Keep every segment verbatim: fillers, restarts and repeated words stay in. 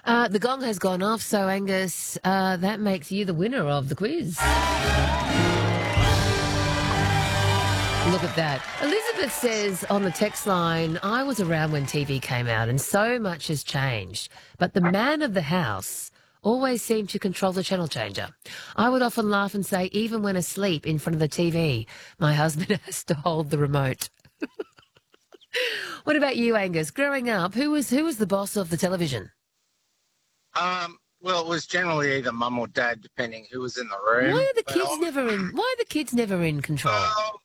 Uh, the gong has gone off, so Angus, uh, that makes you the winner of the quiz. Look at that. Elizabeth says on the text line, I was around when T V came out and so much has changed, but the man of the house always seemed to control the channel changer. I would often laugh and say, even when asleep in front of the T V, my husband has to hold the remote. What about you, Angus? Growing up, who was who was the boss of the television? Um, well, it was generally either mum or dad, depending who was in the room. Why are the But kids I- never in? Why are the kids never in control? Well,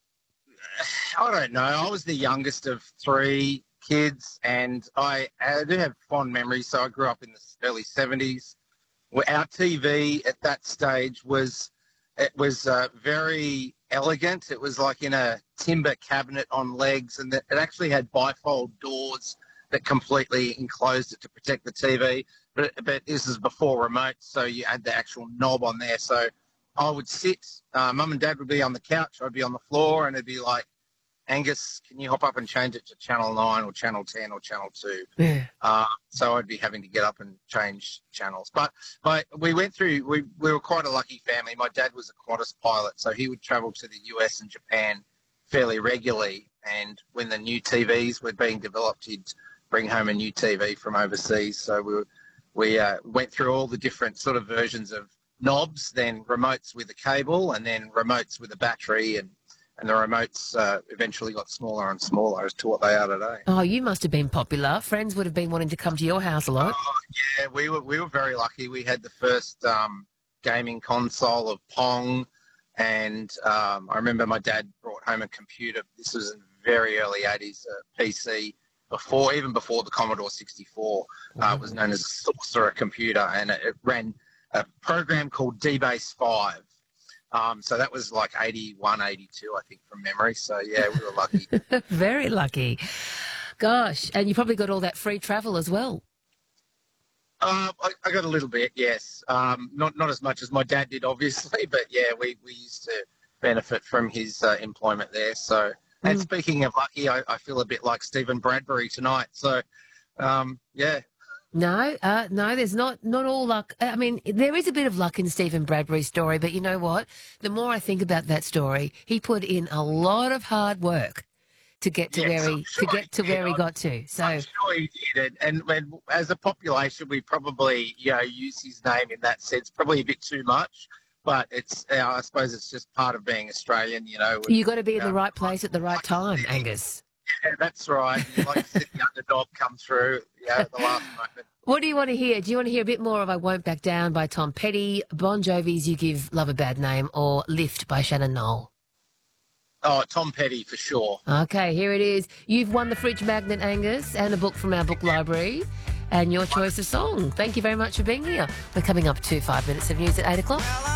I don't know. I was the youngest of three kids, and I, I do have fond memories. So I grew up in the early seventies. Our T V at that stage was it was uh, very elegant. It was like in a timber cabinet on legs, and it actually had bifold doors that completely enclosed it to protect the T V. But, but this is before remote, so you had the actual knob on there. So I would sit, uh, mum and dad would be on the couch, I'd be on the floor, and it'd be like, Angus, can you hop up and change it to channel nine or channel ten or channel two? Yeah. Uh, so I'd be having to get up and change channels. But my, we went through, we, we were quite a lucky family. My dad was a Qantas pilot, so he would travel to the U S and Japan fairly regularly. And when the new T Vs were being developed, he'd bring home a new T V from overseas. So we were, we uh, went through all the different sort of versions of knobs, then remotes with a cable, and then remotes with a battery, and and the remotes uh, eventually got smaller and smaller as to what they are today. Oh, you must have been popular. Friends would have been wanting to come to your house a lot. Oh, yeah, we were we were very lucky. We had the first um, gaming console of Pong, and um, I remember my dad brought home a computer. This was in the very early eighties, a P C, before even before the Commodore sixty-four. Uh, it was known as a Sorcerer computer, and it, it ran a program called D-Base five. Um, so that was like eighty-one, eighty-two, I think, from memory. So, yeah, we were lucky. Very lucky. Gosh, and you probably got all that free travel as well. Uh, I, I got a little bit, yes. Um, not not as much as my dad did, obviously, but, yeah, we, we used to benefit from his uh, employment there. So, and Mm. speaking of lucky, I, I feel a bit like Stephen Bradbury tonight. So, um, yeah. No, uh, no, there's not not all luck. I mean, there is a bit of luck in Stephen Bradbury's story, but you know what? The more I think about that story, he put in a lot of hard work to get to Yes, where he I'm sure to get to he where he did. got to. So I'm sure he did. And, and, and as a population, we probably, you know, use his name in that sense probably a bit too much. But it's, you know, I suppose it's just part of being Australian, you know. you got to be in the um, right place at the right like time, the- Angus. Yeah, that's right. You like to see the underdog come through, yeah, at the last moment. What do you want to hear? Do you want to hear a bit more of I Won't Back Down by Tom Petty, Bon Jovi's You Give Love a Bad Name, or Lift by Shannon Knoll? Oh, Tom Petty for sure. Okay, here it is. You've won the fridge magnet, Angus, and a book from our book library, and your choice of song. Thank you very much for being here. We're coming up to five minutes of news at eight o'clock.